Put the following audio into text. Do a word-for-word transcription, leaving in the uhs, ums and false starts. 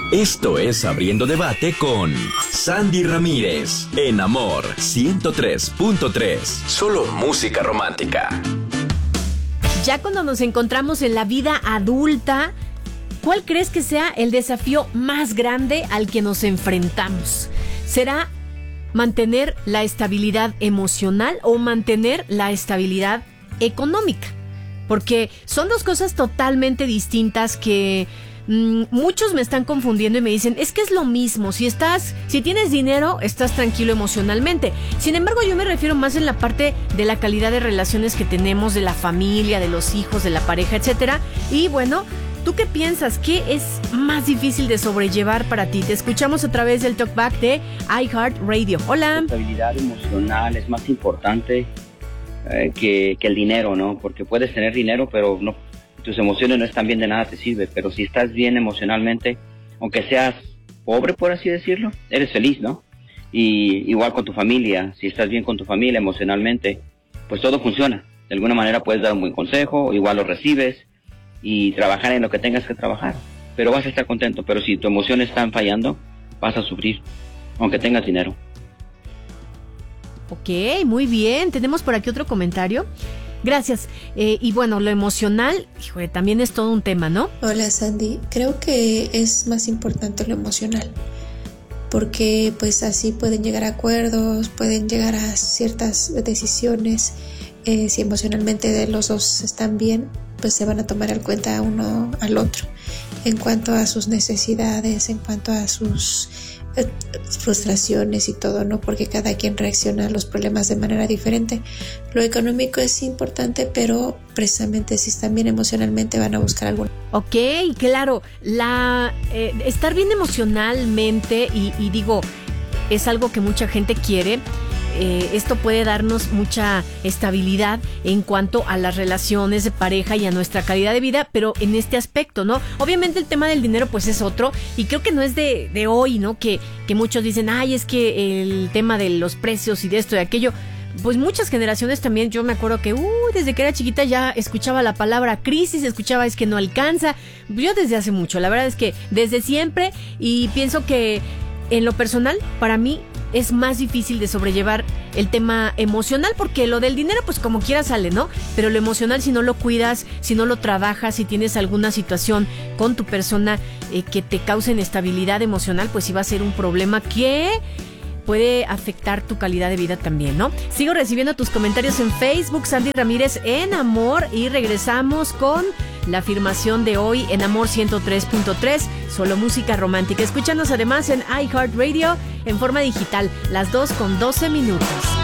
Esto es Abriendo Debate con Sandy Ramírez, en Amor ciento tres punto tres. Solo música romántica. Ya cuando nos encontramos en la vida adulta, ¿cuál crees que sea el desafío más grande al que nos enfrentamos? ¿Será mantener la estabilidad emocional o mantener la estabilidad económica? Porque son dos cosas totalmente distintas que mmm, muchos me están confundiendo y me dicen, es que es lo mismo, si estás, si tienes dinero, estás tranquilo emocionalmente. Sin embargo, yo me refiero más en la parte de la calidad de relaciones que tenemos, de la familia, de los hijos, de la pareja, etcétera. Y bueno, ¿tú qué piensas? ¿Qué es más difícil de sobrellevar para ti? Te escuchamos a través del Talkback de iHeartRadio. Hola. La estabilidad emocional es más importante eh, que, que el dinero, ¿no? Porque puedes tener dinero, pero no, tus emociones no están bien, de nada te sirve. Pero si estás bien emocionalmente, aunque seas pobre, por así decirlo, eres feliz, ¿no? Y igual con tu familia, si estás bien con tu familia emocionalmente, pues todo funciona. De alguna manera puedes dar un buen consejo, igual lo recibes, y trabajar en lo que tengas que trabajar, pero vas a estar contento. Pero si tus emociones están fallando, vas a sufrir, aunque tengas dinero. Ok, muy bien. Tenemos por aquí otro comentario. Gracias. Eh, y bueno, lo emocional, híjole, también es todo un tema, ¿no? Hola, Sandy. Creo que es más importante lo emocional, porque pues así pueden llegar a acuerdos, pueden llegar a ciertas decisiones. Eh, si emocionalmente los dos están bien, pues se van a tomar en cuenta uno al otro en cuanto a sus necesidades, en cuanto a sus eh, frustraciones y todo, ¿no? Porque cada quien reacciona a los problemas de manera diferente. Lo económico es importante, pero precisamente si están bien emocionalmente van a buscar algo. Ok, claro, la eh, estar bien emocionalmente y, y digo, es algo que mucha gente quiere. Eh, esto puede darnos mucha estabilidad en cuanto a las relaciones de pareja y a nuestra calidad de vida, pero en este aspecto, ¿no? Obviamente el tema del dinero pues es otro, y creo que no es de, de hoy, ¿no? Que, que muchos dicen, ay, es que el tema de los precios y de esto y de aquello, pues muchas generaciones también, yo me acuerdo que, uy, desde que era chiquita ya escuchaba la palabra crisis, escuchaba es que no alcanza, yo desde hace mucho, la verdad es que desde siempre, y pienso que en lo personal, para mí, es más difícil de sobrellevar el tema emocional, porque lo del dinero pues como quiera sale, ¿no? Pero lo emocional, si no lo cuidas, si no lo trabajas, si tienes alguna situación con tu persona eh, que te cause inestabilidad emocional, pues sí va a ser un problema que puede afectar tu calidad de vida también, ¿no? Sigo recibiendo tus comentarios en Facebook, Sandy Ramírez en Amor, y regresamos con la afirmación de hoy en Amor ciento tres punto tres, solo música romántica. Escúchanos además en iHeartRadio en forma digital, las dos con doce minutos.